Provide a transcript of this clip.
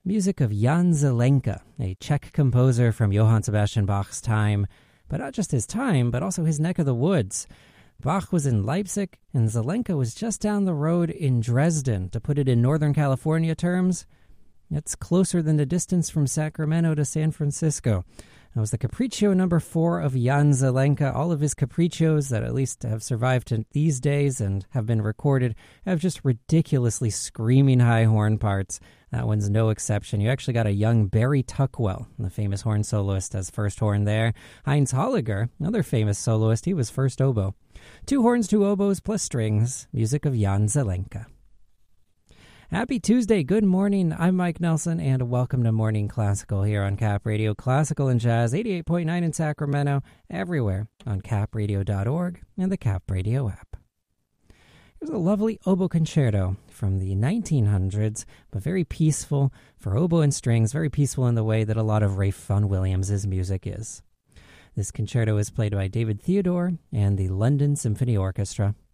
Music of Jan Zelenka, a Czech composer from Johann Sebastian Bach's time, but not just his time, but also his neck of the woods. Bach was in Leipzig, and Zelenka was just down the road in Dresden. To put it in Northern California terms, it's closer than the distance from Sacramento to San Francisco. That was the Capriccio number 4 of Jan Zelenka. All of his capriccios that at least have survived to these days and have been recorded have just ridiculously screaming high horn parts. That one's no exception. You actually got a young Barry Tuckwell, the famous horn soloist, as first horn there. Heinz Holliger, another famous soloist, he was first oboe. 2 horns, 2 oboes, plus strings. Music of Jan Zelenka. Happy Tuesday. Good morning. I'm Mike Nelson, and welcome to Morning Classical here on Cap Radio. Classical and Jazz, 88.9 in Sacramento, everywhere on capradio.org and the Cap Radio app. Here's a lovely oboe concerto from the 1900s, but very peaceful for oboe and strings, very peaceful in the way that a lot of Ralph Vaughan Williams' music is. This concerto is played by David Theodore and the London Symphony Orchestra.